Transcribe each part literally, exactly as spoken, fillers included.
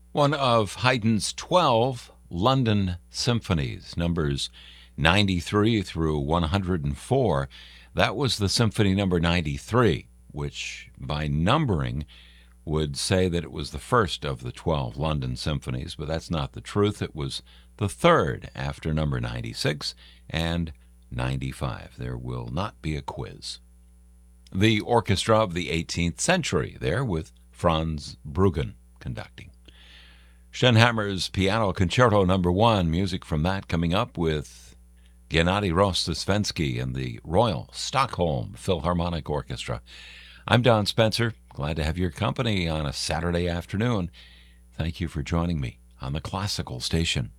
One of Haydn's twelve London symphonies, numbers ninety-three through one hundred four. That was the symphony number ninety-three, which by numbering would say that it was the first of the twelve London symphonies, but that's not the truth. It was the third after number ninety-six and ninety-five. There will not be a quiz. The orchestra of the eighteenth century, there with Franz Bruggen conducting. Stenhammer's Piano Concerto Number One, music from that coming up with Gennady Rostosvensky and the Royal Stockholm Philharmonic Orchestra. I'm Don Spencer, glad to have your company on a Saturday afternoon. Thank you for joining me on the Classical Station.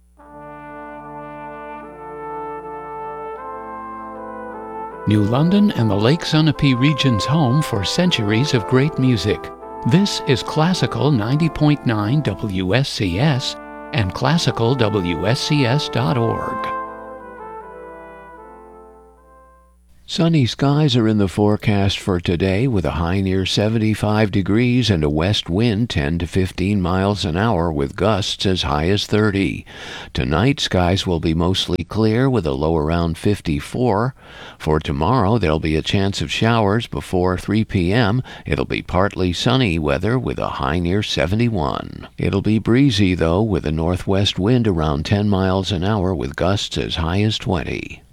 New London and the Lake Sunapee region's home for centuries of great music. This is Classical ninety point nine W S C S and classical W S C S dot org. Sunny skies are in the forecast for today with a high near seventy-five degrees and a west wind ten to fifteen miles an hour with gusts as high as thirty. Tonight, skies will be mostly clear with a low around fifty-four. For tomorrow, there'll be a chance of showers before three p.m. It'll be partly sunny weather with a high near seventy-one. It'll be breezy, though, with a northwest wind around ten miles an hour with gusts as high as twenty.